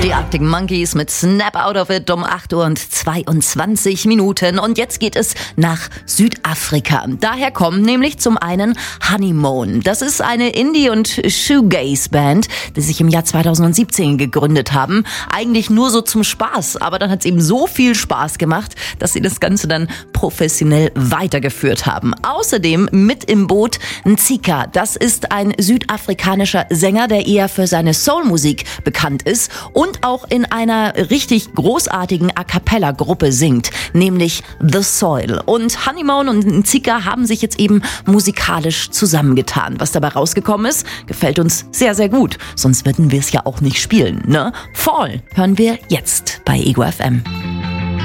Die Arctic Monkeys mit Snap Out of It um 8 Uhr und 22 Minuten. Und jetzt geht es nach Südafrika. Daher kommen nämlich zum einen Honeymoon. Das ist eine Indie- und Shoegaze-Band, die sich im Jahr 2017 gegründet haben. Eigentlich nur so zum Spaß. Aber dann hat es eben so viel Spaß gemacht, dass sie das Ganze dann professionell weitergeführt haben. Außerdem mit im Boot Ntsika. Das ist ein südafrikanischer Sänger, der eher für seine Soulmusik bekannt ist und auch in einer richtig großartigen A-Cappella-Gruppe singt, nämlich The Soil. Und Honeymoon und Ntsika haben sich jetzt eben musikalisch zusammengetan. Was dabei rausgekommen ist, gefällt uns sehr, sehr gut. Sonst würden wir es ja auch nicht spielen, ne? Fall hören wir jetzt bei Ego FM.